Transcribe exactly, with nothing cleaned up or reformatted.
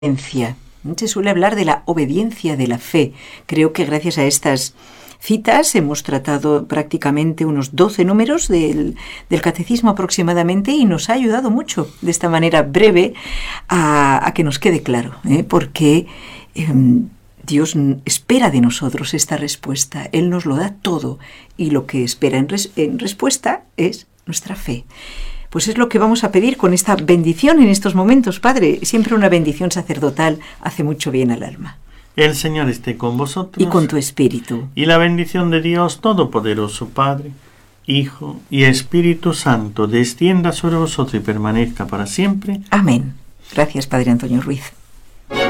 obediencia. Se suele hablar de la obediencia de la fe. Creo que gracias a estas citas hemos tratado prácticamente unos doce números del, del catecismo aproximadamente y nos ha ayudado mucho de esta manera breve a, a que nos quede claro, ¿eh? porque eh, Dios espera de nosotros esta respuesta. Él nos lo da todo y lo que espera en, res, en respuesta es nuestra fe. Pues es lo que vamos a pedir con esta bendición en estos momentos, Padre. Siempre una bendición sacerdotal hace mucho bien al alma. El Señor esté con vosotros. Y con tu espíritu. Y la bendición de Dios Todopoderoso, Padre, Hijo y Espíritu Santo, descienda sobre vosotros y permanezca para siempre. Amén. Gracias, Padre Antonio Ruiz.